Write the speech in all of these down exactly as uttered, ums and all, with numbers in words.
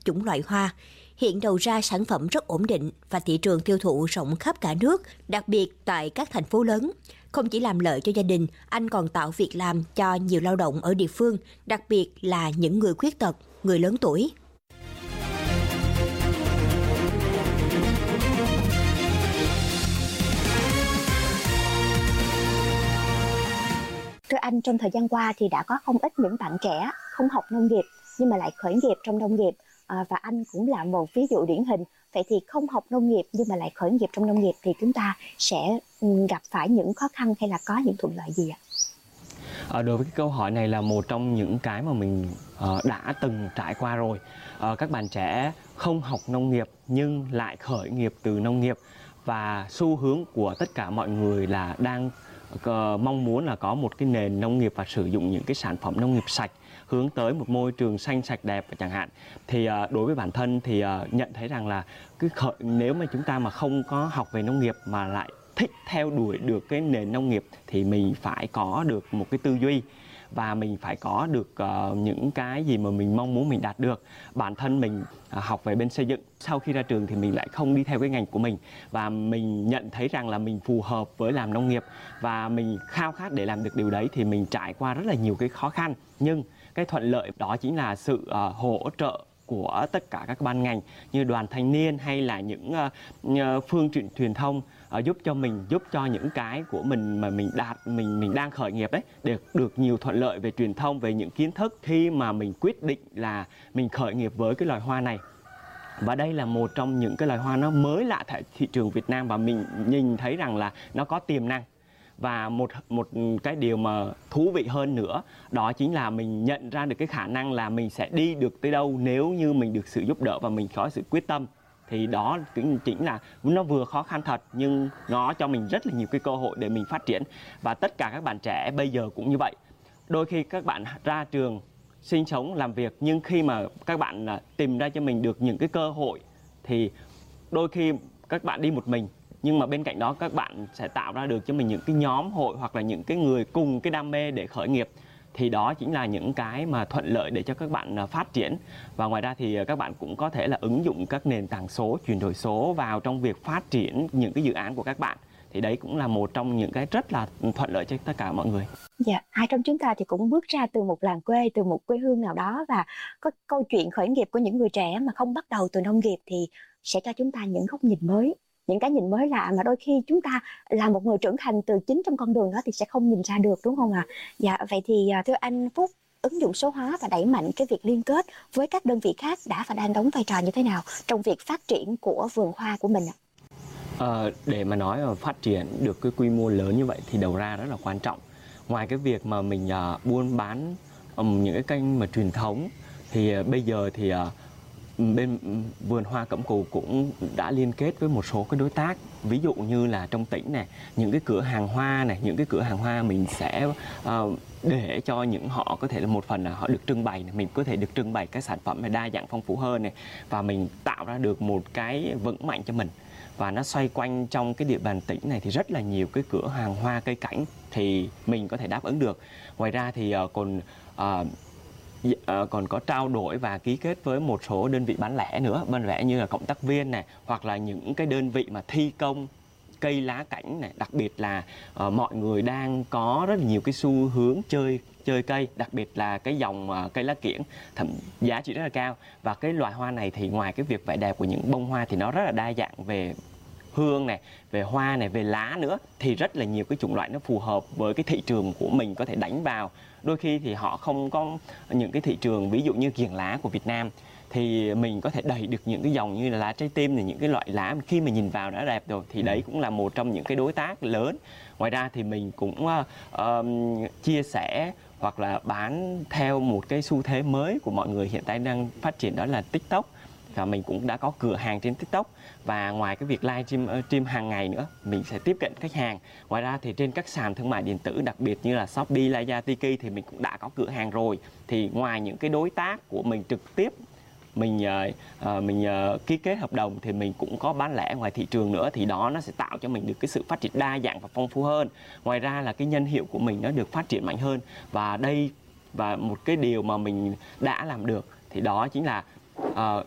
chủng loại hoa. Hiện đầu ra sản phẩm rất ổn định và thị trường tiêu thụ rộng khắp cả nước, đặc biệt tại các thành phố lớn. Không chỉ làm lợi cho gia đình, anh còn tạo việc làm cho nhiều lao động ở địa phương, đặc biệt là những người khuyết tật, người lớn tuổi. Thưa anh, trong thời gian qua thì đã có không ít những bạn trẻ không học nông nghiệp nhưng mà lại khởi nghiệp trong nông nghiệp, à, và anh cũng là một ví dụ điển hình. Vậy thì không học nông nghiệp nhưng mà lại khởi nghiệp trong nông nghiệp thì chúng ta sẽ gặp phải những khó khăn hay là có những thuận lợi gì ạ? À, đối với cái câu hỏi này là một trong những cái mà mình uh, đã từng trải qua rồi. Uh, các bạn trẻ không học nông nghiệp nhưng lại khởi nghiệp từ nông nghiệp, và xu hướng của tất cả mọi người là đang uh, mong muốn là có một cái nền nông nghiệp và sử dụng những cái sản phẩm nông nghiệp sạch, hướng tới một môi trường xanh sạch đẹp chẳng hạn. Thì uh, đối với bản thân thì uh, nhận thấy rằng là cái khởi, nếu mà chúng ta mà không có học về nông nghiệp mà lại thích theo đuổi được cái nền nông nghiệp thì mình phải có được một cái tư duy và mình phải có được uh, những cái gì mà mình mong muốn mình đạt được. Bản thân mình uh, học về bên xây dựng, sau khi ra trường thì mình lại không đi theo cái ngành của mình, và mình nhận thấy rằng là mình phù hợp với làm nông nghiệp và mình khao khát để làm được điều đấy, thì mình trải qua rất là nhiều cái khó khăn. Nhưng cái thuận lợi đó chính là sự uh, hỗ trợ của tất cả các ban ngành như đoàn thanh niên hay là những uh, phương tiện truyền thông uh, giúp cho mình, giúp cho những cái của mình mà mình đạt, mình mình đang khởi nghiệp đấy, để được nhiều thuận lợi về truyền thông, về những kiến thức khi mà mình quyết định là mình khởi nghiệp với cái loài hoa này. Và đây là một trong những cái loài hoa nó mới lạ tại thị trường Việt Nam, và mình nhìn thấy rằng là nó có tiềm năng. Và một một cái điều mà thú vị hơn nữa, đó chính là mình nhận ra được cái khả năng là mình sẽ đi được tới đâu nếu như mình được sự giúp đỡ và mình có sự quyết tâm. Thì đó chính là nó vừa khó khăn thật nhưng nó cho mình rất là nhiều cái cơ hội để mình phát triển. Và tất cả các bạn trẻ bây giờ cũng như vậy. Đôi khi các bạn ra trường sinh sống làm việc, nhưng khi mà các bạn tìm ra cho mình được những cái cơ hội thì đôi khi các bạn đi một mình, nhưng mà bên cạnh đó các bạn sẽ tạo ra được cho mình những cái nhóm hội hoặc là những cái người cùng cái đam mê để khởi nghiệp. Thì đó chính là những cái mà thuận lợi để cho các bạn phát triển. Và ngoài ra thì các bạn cũng có thể là ứng dụng các nền tảng số, chuyển đổi số vào trong việc phát triển những cái dự án của các bạn. Thì đấy cũng là một trong những cái rất là thuận lợi cho tất cả mọi người. Dạ, ai trong chúng ta thì cũng bước ra từ một làng quê, từ một quê hương nào đó, và có câu chuyện khởi nghiệp của những người trẻ mà không bắt đầu từ nông nghiệp thì sẽ cho chúng ta những góc nhìn mới, những cái nhìn mới lạ mà đôi khi chúng ta là một người trưởng thành từ chính trong con đường đó thì sẽ không nhìn ra được, đúng không ạ? À? Dạ, vậy thì thưa anh Phúc, ứng dụng số hóa và đẩy mạnh cái việc liên kết với các đơn vị khác đã và đang đóng vai trò như thế nào trong việc phát triển của vườn hoa của mình ạ? À, để mà nói là phát triển được cái quy mô lớn như vậy thì đầu ra rất là quan trọng. Ngoài cái việc mà mình uh, buôn bán um, những cái kênh mà truyền thống thì uh, bây giờ thì uh, bên vườn hoa Cẩm Cù cũng đã liên kết với một số cái đối tác, ví dụ như là trong tỉnh này, những cái cửa hàng hoa này, những cái cửa hàng hoa mình sẽ uh, để cho những họ có thể là một phần là họ được trưng bày này, mình có thể được trưng bày các sản phẩm này đa dạng phong phú hơn này, và mình tạo ra được một cái vững mạnh cho mình. Và nó xoay quanh trong cái địa bàn tỉnh này thì rất là nhiều cái cửa hàng hoa cây cảnh thì mình có thể đáp ứng được. Ngoài ra thì uh, còn uh, Uh, còn có trao đổi và ký kết với một số đơn vị bán lẻ nữa, bán lẻ như là cộng tác viên này, hoặc là những cái đơn vị mà thi công cây lá cảnh này. Đặc biệt là uh, mọi người đang có rất là nhiều cái xu hướng chơi chơi cây, đặc biệt là cái dòng uh, cây lá kiểng, thậm giá trị rất là cao. Và cái loài hoa này thì ngoài cái việc vẻ đẹp của những bông hoa thì nó rất là đa dạng về hương này, về hoa này, về lá nữa, thì rất là nhiều cái chủng loại nó phù hợp với cái thị trường của mình có thể đánh vào. Đôi khi thì họ không có những cái thị trường ví dụ như kiểng lá của Việt Nam thì mình có thể đẩy được những cái dòng như là lá trái tim này, những cái loại lá khi mà nhìn vào đã đẹp rồi, thì đấy cũng là một trong những cái đối tác lớn. Ngoài ra thì mình cũng uh, uh, chia sẻ hoặc là bán theo một cái xu thế mới của mọi người hiện tại đang phát triển, đó là TikTok. Và mình cũng đã có cửa hàng trên TikTok. Và ngoài cái việc live stream, stream hàng ngày nữa, mình sẽ tiếp cận khách hàng. Ngoài ra thì trên các sàn thương mại điện tử, đặc biệt như là Shopee, Lazada, Tiki thì mình cũng đã có cửa hàng rồi. Thì ngoài những cái đối tác của mình trực tiếp mình uh, mình uh, ký kết hợp đồng thì mình cũng có bán lẻ ngoài thị trường nữa, thì đó nó sẽ tạo cho mình được cái sự phát triển đa dạng và phong phú hơn. Ngoài ra là cái nhân hiệu của mình nó được phát triển mạnh hơn. Và đây và một cái điều mà mình đã làm được thì đó chính là uh,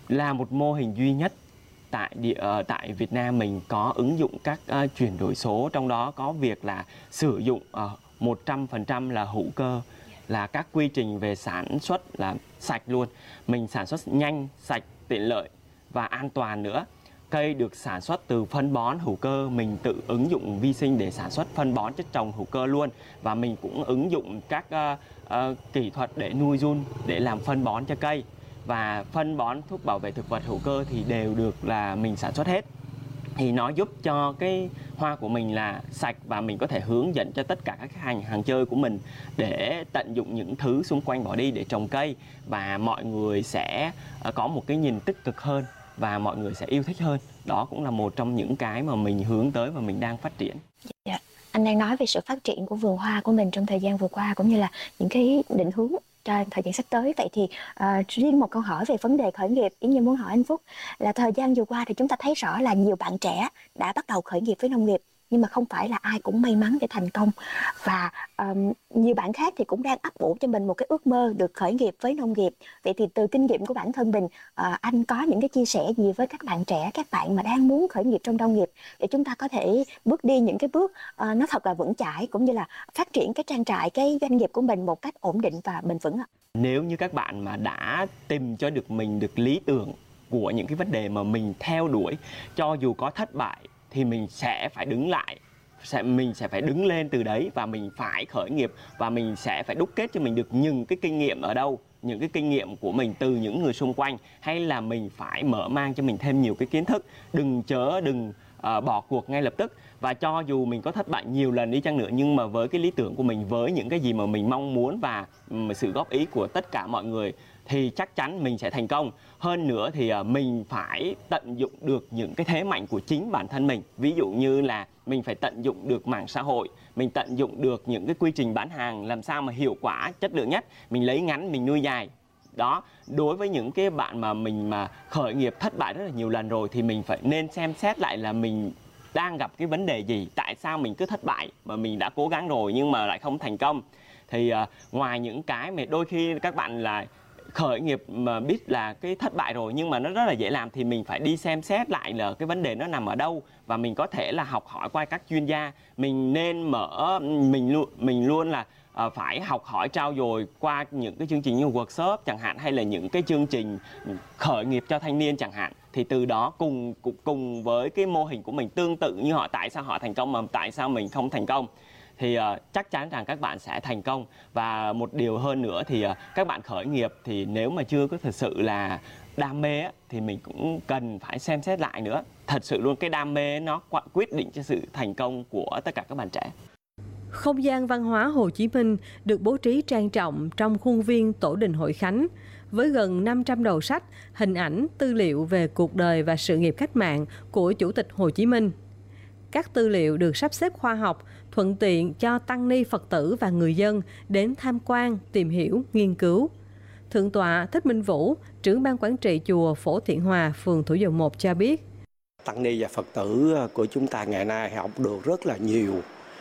là một mô hình duy nhất tại địa uh, tại Việt Nam mình có ứng dụng các uh, chuyển đổi số, trong đó có việc là sử dụng uh, một trăm phần trăm là hữu cơ, là các quy trình về sản xuất là sạch luôn. Mình sản xuất nhanh, sạch, tiện lợi và an toàn nữa. Cây được sản xuất từ phân bón hữu cơ, mình tự ứng dụng vi sinh để sản xuất phân bón chất trồng hữu cơ luôn. Và mình cũng ứng dụng các uh, uh, kỹ thuật để nuôi giun, để làm phân bón cho cây. Và phân bón, thuốc bảo vệ thực vật hữu cơ thì đều được là mình sản xuất hết. Thì nó giúp cho cái hoa của mình là sạch, và mình có thể hướng dẫn cho tất cả các hàng hàng chơi của mình để tận dụng những thứ xung quanh bỏ đi để trồng cây, và mọi người sẽ có một cái nhìn tích cực hơn và mọi người sẽ yêu thích hơn. Đó cũng là một trong những cái mà mình hướng tới và mình đang phát triển. Dạ. Anh đang nói về sự phát triển của vườn hoa của mình trong thời gian vừa qua, cũng như là những cái định hướng cho thời gian sắp tới. Vậy thì uh, riêng một câu hỏi về vấn đề khởi nghiệp, Yến Nhi muốn hỏi anh Phúc là thời gian vừa qua thì chúng ta thấy rõ là nhiều bạn trẻ đã bắt đầu khởi nghiệp với nông nghiệp, nhưng mà không phải là ai cũng may mắn để thành công. Và um, nhiều bạn khác thì cũng đang ấp ủ cho mình một cái ước mơ được khởi nghiệp với nông nghiệp. Vậy thì từ kinh nghiệm của bản thân mình, uh, anh có những cái chia sẻ gì với các bạn trẻ, các bạn mà đang muốn khởi nghiệp trong nông nghiệp, để chúng ta có thể bước đi những cái bước uh, nó thật là vững chãi, cũng như là phát triển cái trang trại, cái doanh nghiệp của mình một cách ổn định và bền vững ạ? Nếu như các bạn mà đã tìm cho được mình được lý tưởng của những cái vấn đề mà mình theo đuổi, cho dù có thất bại thì mình sẽ phải đứng lại, sẽ mình sẽ phải đứng lên từ đấy, và mình phải khởi nghiệp, và mình sẽ phải đúc kết cho mình được những cái kinh nghiệm ở đâu, những cái kinh nghiệm của mình từ những người xung quanh, hay là mình phải mở mang cho mình thêm nhiều cái kiến thức. Đừng chớ đừng uh, bỏ cuộc ngay lập tức. Và cho dù mình có thất bại nhiều lần đi chăng nữa, nhưng mà với cái lý tưởng của mình, với những cái gì mà mình mong muốn và um, sự góp ý của tất cả mọi người, thì chắc chắn mình sẽ thành công. Hơn nữa thì uh, mình phải tận dụng được những cái thế mạnh của chính bản thân mình. Ví dụ như là mình phải tận dụng được mạng xã hội, mình tận dụng được những cái quy trình bán hàng làm sao mà hiệu quả, chất lượng nhất. Mình lấy ngắn, mình nuôi dài. Đó, đối với những cái bạn mà mình mà khởi nghiệp thất bại rất là nhiều lần rồi, thì mình phải nên xem xét lại là mình đang gặp cái vấn đề gì, tại sao mình cứ thất bại mà mình đã cố gắng rồi nhưng mà lại không thành công. Thì uh, ngoài những cái mà đôi khi các bạn là khởi nghiệp mà biết là cái thất bại rồi nhưng mà nó rất là dễ làm, thì mình phải đi xem xét lại là cái vấn đề nó nằm ở đâu, và mình có thể là học hỏi qua các chuyên gia. Mình nên mở mình luôn mình luôn là uh, phải học hỏi trau dồi qua những cái chương trình như workshop chẳng hạn, hay là những cái chương trình khởi nghiệp cho thanh niên chẳng hạn. Thì từ đó cùng cùng với cái mô hình của mình tương tự như họ, tại sao họ thành công mà tại sao mình không thành công, thì uh, chắc chắn rằng các bạn sẽ thành công. Và một điều hơn nữa thì uh, các bạn khởi nghiệp thì nếu mà chưa có thực sự là đam mê á, thì mình cũng cần phải xem xét lại nữa. Thật sự luôn, cái đam mê nó quyết định cho sự thành công của tất cả các bạn trẻ. Không gian văn hóa Hồ Chí Minh được bố trí trang trọng trong khuôn viên Tổ đình Hội Khánh, với gần năm trăm đầu sách, hình ảnh, tư liệu về cuộc đời và sự nghiệp cách mạng của Chủ tịch Hồ Chí Minh. Các tư liệu được sắp xếp khoa học, thuận tiện cho tăng ni Phật tử và người dân đến tham quan, tìm hiểu, nghiên cứu. Thượng tọa Thích Minh Vũ, trưởng ban quản trị chùa Phổ Thiện Hòa, phường Thủ Dầu Một cho biết. Tăng ni và Phật tử của chúng ta ngày nay học được rất là nhiều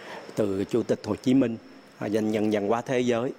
từ Chủ tịch Hồ Chí Minh, danh nhân văn hóa thế giới.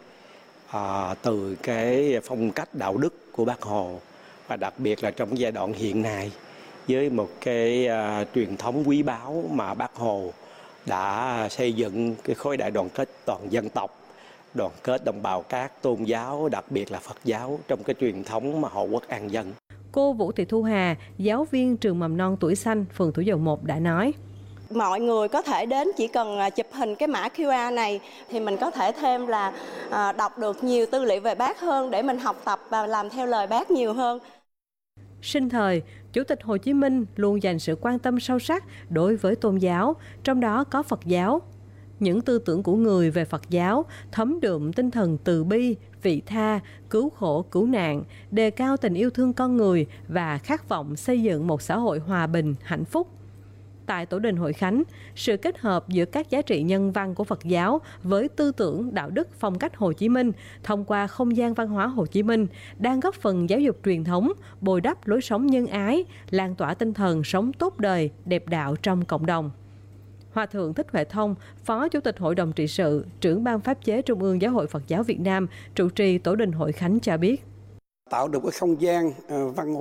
À, từ cái phong cách đạo đức của Bác Hồ, và đặc biệt là trong giai đoạn hiện nay với một cái uh, truyền thống quý báu mà Bác Hồ đã xây dựng, cái khối đại đoàn kết toàn dân tộc, đoàn kết đồng bào các tôn giáo, đặc biệt là Phật giáo, trong cái truyền thống mà hộ quốc an dân. Cô Vũ Thị Thu Hà, giáo viên trường mầm non Tuổi Xanh, phường Thủ Dầu Một đã nói. Mọi người có thể đến, chỉ cần chụp hình cái mã quy rờ này thì mình có thể thêm là đọc được nhiều tư liệu về Bác hơn, để mình học tập và làm theo lời Bác nhiều hơn. Sinh thời, Chủ tịch Hồ Chí Minh luôn dành sự quan tâm sâu sắc đối với tôn giáo, trong đó có Phật giáo. Những tư tưởng của người về Phật giáo thấm đượm tinh thần từ bi, vị tha, cứu khổ cứu nạn, đề cao tình yêu thương con người và khát vọng xây dựng một xã hội hòa bình, hạnh phúc. Tại Tổ đình Hội Khánh, sự kết hợp giữa các giá trị nhân văn của Phật giáo với tư tưởng đạo đức phong cách Hồ Chí Minh thông qua không gian văn hóa Hồ Chí Minh đang góp phần giáo dục truyền thống, bồi đắp lối sống nhân ái, lan tỏa tinh thần sống tốt đời, đẹp đạo trong cộng đồng. Hòa thượng Thích Huệ Thông, Phó Chủ tịch Hội đồng trị sự, trưởng ban pháp chế Trung ương Giáo hội Phật giáo Việt Nam, trụ trì Tổ đình Hội Khánh cho biết. Tạo được cái không gian văn